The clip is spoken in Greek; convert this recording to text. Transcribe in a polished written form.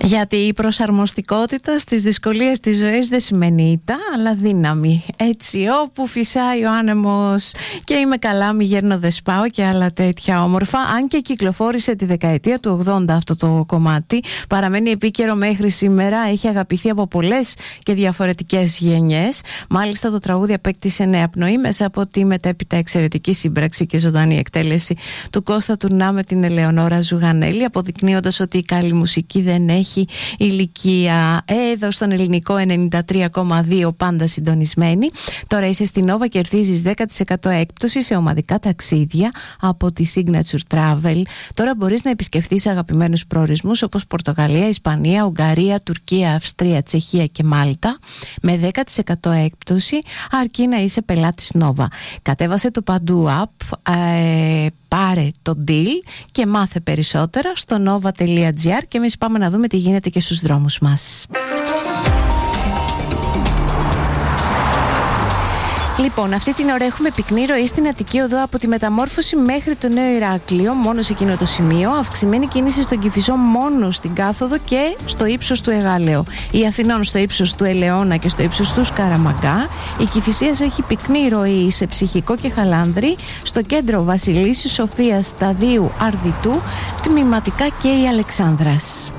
Γιατί η προσαρμοστικότητα στις δυσκολίες της ζωής δεν σημαίνει ήττα, αλλά δύναμη. Έτσι, όπου φυσάει ο άνεμος και είμαι καλά, μη γέρνω δεν σπάω και άλλα τέτοια όμορφα. Αν και κυκλοφόρησε τη δεκαετία του 80 αυτό το κομμάτι, παραμένει επίκαιρο μέχρι σήμερα, έχει αγαπηθεί από πολλές και διαφορετικές γενιές. Μάλιστα το τραγούδι απέκτησε νέα πνοή μέσα από τη μετέπειτα εξαιρετική σύμπραξη και ζωντανή εκτέλεση του Κώστα Τουρνά με την Ελεονόρα Ζουγανέλη, αποδεικνύοντας ότι η καλή μουσική δεν έχει ηλικία. Εδώ στον ελληνικό 93,2 πάντα συντονισμένη. Τώρα είσαι στην Nova, κερδίζεις 10% έκπτωση σε ομαδικά ταξίδια από τη Signature Travel. Τώρα μπορείς να επισκεφθείς αγαπημένους προορισμούς όπως Πορτογαλία, Ισπανία, Ουγγαρία, Τουρκία, Αυστρία, Τσεχία και Μάλτα με 10% έκπτωση, αρκεί να είσαι πελάτης Nova. Κατέβασε το Παντού app, πάρε το deal και μάθε περισσότερα στο nova.gr και εμείς πάμε να δούμε τι γίνεται και στους δρόμους μας. Λοιπόν, αυτή την ώρα έχουμε πυκνή ροή στην Αττική Οδό από τη Μεταμόρφωση μέχρι το Νέο Ηράκλειο, μόνο σε εκείνο το σημείο. Αυξημένη κίνηση στον Κηφισό μόνο στην κάθοδο και στο ύψος του Εγάλεο. Η Αθηνών στο ύψος του Ελαιώνα και στο ύψος του Σκαραμαγκά. Η Κηφισίας έχει πυκνή ροή σε Ψυχικό και Χαλάνδρη. Στο κέντρο Βασιλίσσης Σοφίας, Σταδίου, Αρδιτού, τμηματικά και η Αλεξάνδρας.